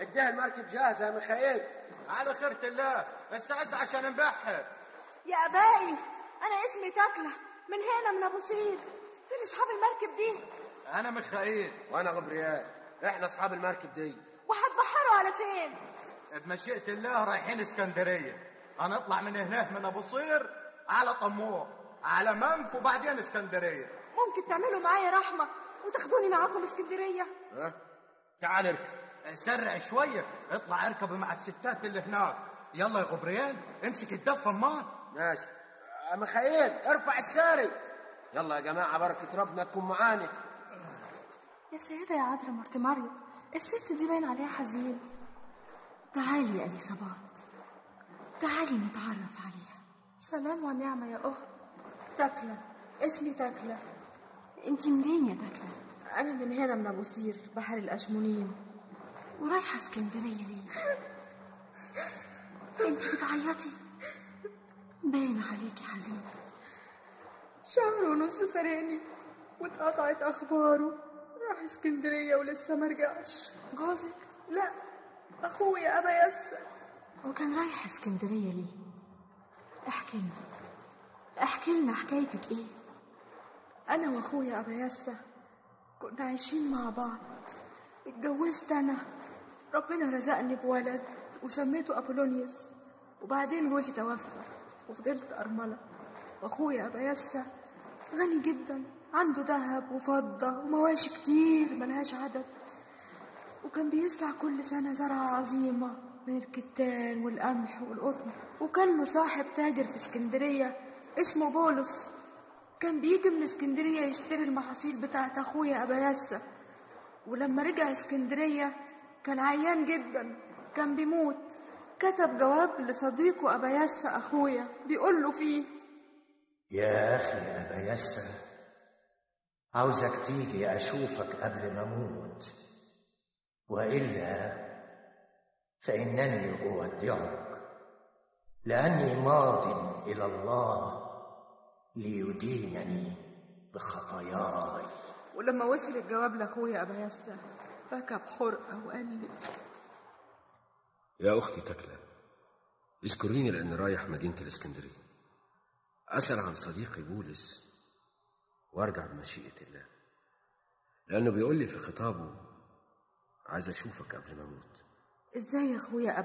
اديها المركب جاهزه يا ميخائيل. على خيرة الله، استعد عشان نبحر. يا ابائي انا اسمي تكله، من هنا من ابو سير. فين اصحاب المركب دي؟ انا ميخائيل. وانا غبريال، احنا اصحاب المركب دي. وهتبحروا على فين؟ بمشيئة الله رايحين اسكندرية. هنطلع من هنا من ابو صير على طموح على منف وبعدين اسكندرية. ممكن تعملوا معايا رحمه وتاخدوني معاكم اسكندريه؟ ها تعال اركب. سرع شوية، اطلع اركب مع الستات اللي هناك. يلا يا غبريال امسك الدفة امال. ماشي يا ميخائيل، ارفع الساري. يلا يا جماعه بركه ربنا تكون معانا. يا سيدة يا عذراء مرت مريم، الست دي باين عليها حزين. تعالي يا اليصابات، تعالي نتعرف عليها. سلام ونعمة يا أخت. تكله، اسمي تكله. انتي منين يا تكلة؟ انا من هنا من ابو سير بحر الاشمونين. ورايحة اسكندرية ليه؟ انتي بتعيطي؟ باين عليكي حزينة. شهر ونص فرقني واتقطعت اخباره، راح اسكندريه ولسه مرجعش. جوزك؟ لا، اخويا ابا يسر. وكان رايح اسكندرية ليه؟ احكي لنا حكايتك ايه؟ انا واخويا ابا يسر كنا عايشين مع بعض. اتجوزت انا، ربنا رزقني بولد وسميته ابولونيوس. وبعدين جوزي توفى وفضلت ارمله. واخويا ابا يسر غني جدا، عنده ذهب وفضه ومواشي كتير ملهاش عدد، وكان بيزرع كل سنه زرعه عظيمه من الكتان والقمح والقطن. وكان له صاحب تاجر في اسكندريه اسمه بولس، كان بيجي من اسكندريه يشتري المحاصيل بتاعت اخويا ابا يسر. ولما رجع اسكندريه كان عيان جدا، كان بيموت. كتب جواب لصديقه ابا يسر اخويا بيقول له فيه: يا أخي أبا يسر، عاوزك تيجي أشوفك قبل ما أموت، وإلا فإنني أودعك، لأني ماض إلى الله ليدينني بخطاياي. ولما وصل الجواب لاخويا ابا يسر بكى بحرقه وقال لي: يا اختي تكله، اذكريني لاني رايح مدينه الاسكندريه، اسال عن صديقي بولس وارجع بمشيئه الله، لانه بيقول لي في خطابه عايز اشوفك قبل ما اموت. ازاي يا اخويا